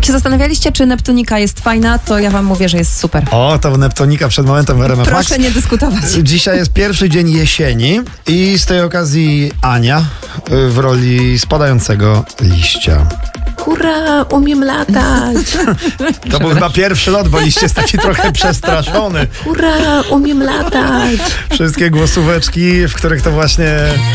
się zastanawialiście, czy Neptunika jest fajna, to ja wam mówię, że jest super. O, to Neptunika przed momentem w RMF Max. Proszę nie dyskutować. Dzisiaj jest pierwszy dzień jesieni i z tej okazji Ania w roli spadającego liścia. Hurra, umiem latać. To był chyba pierwszy lot, bo liść jest taki trochę przestraszony. Hurra, umiem latać. Wszystkie głosóweczki, w których to właśnie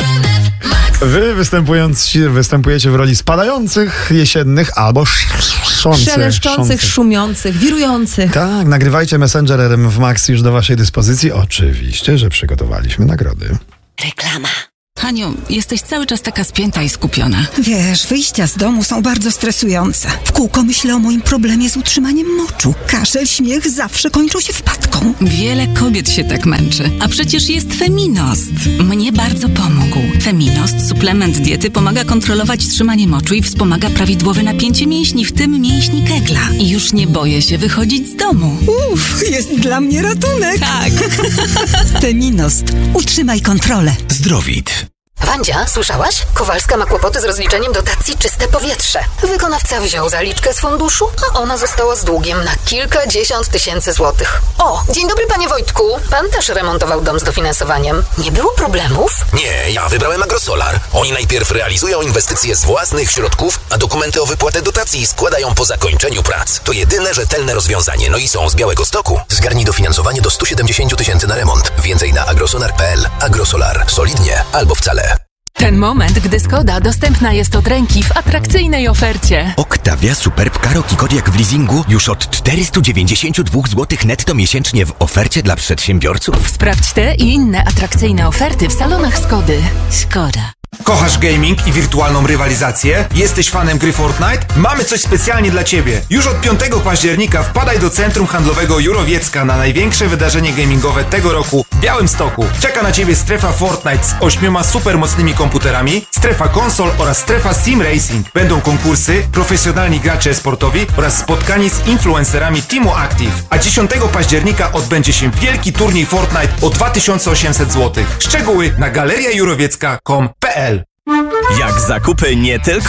wy występujecie w roli spadających, jesiennych albo Szeleszczących, szumiących, wirujących. Tak, nagrywajcie Messenger RMF Max już do waszej dyspozycji. Oczywiście, że przygotowaliśmy nagrody. Reklama. Haniu, jesteś cały czas taka spięta i skupiona. Wiesz, wyjścia z domu są bardzo stresujące. W kółko myślę o moim problemie z utrzymaniem moczu. Kaszel, śmiech zawsze kończą się wpadką. Wiele kobiet się tak męczy. A przecież jest Feminost. Mnie bardzo pomógł. Feminost, suplement diety, pomaga kontrolować trzymanie moczu i wspomaga prawidłowe napięcie mięśni, w tym mięśni kegla. I już nie boję się wychodzić z domu. Jest dla mnie ratunek. Tak. Feminost. Utrzymaj kontrolę. Zdrowit. Wandzia, słyszałaś? Kowalska ma kłopoty z rozliczeniem dotacji Czyste Powietrze. Wykonawca wziął zaliczkę z funduszu, a ona została z długiem na kilkadziesiąt tysięcy złotych. O, dzień dobry panie Wojtku. Pan też remontował dom z dofinansowaniem. Nie było problemów? Nie, ja wybrałem Agrosolar. Oni najpierw realizują inwestycje z własnych środków, a dokumenty o wypłatę dotacji składają po zakończeniu prac. To jedyne rzetelne rozwiązanie, no i są z Białegostoku. Zgarnij dofinansowanie do 170 tysięcy na remont. Więcej na agrosolar.pl. Agrosolar. Solidnie albo wcale. Ten moment, gdy Skoda dostępna jest od ręki w atrakcyjnej ofercie. Octavia Superb Karoq Kodiaq w leasingu już od 492 zł netto miesięcznie w ofercie dla przedsiębiorców. Sprawdź te i inne atrakcyjne oferty w salonach Skody. Szkoda. Kochasz gaming i wirtualną rywalizację? Jesteś fanem gry Fortnite? Mamy coś specjalnie dla Ciebie. Już od 5 października wpadaj do Centrum Handlowego Jurowiecka na największe wydarzenie gamingowe tego roku w Białymstoku. Czeka na Ciebie strefa Fortnite z 8 super mocnymi komputerami, strefa konsol oraz strefa Sim Racing. Będą konkursy, profesjonalni gracze e-sportowi oraz spotkanie z influencerami Teamu Active. A 10 października odbędzie się wielki turniej Fortnite o 2800 zł. Szczegóły na galeriajurowiecka.com.pl. Jak zakupy nie tylko